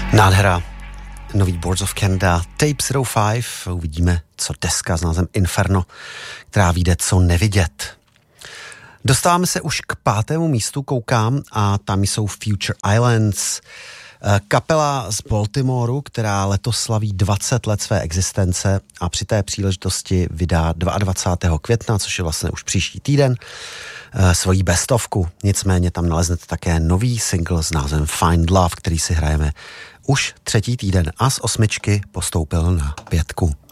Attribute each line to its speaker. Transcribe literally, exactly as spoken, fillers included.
Speaker 1: Nádhera. Nový Boards of Canada, Tape nula pět. Uvidíme, co deska s názvem Inferno, která vyjde co nevidět. Dostáváme se už k pátému místu, koukám, a tam jsou Future Islands. Kapela z Baltimoru, která letos slaví dvacet let své existence a při té příležitosti vydá dvacátého druhého května, což je vlastně už příští týden, svoji bestovku. Nicméně tam naleznete také nový single s názvem Find Love, který si hrajeme už třetí týden a z osmičky postoupil na pětku.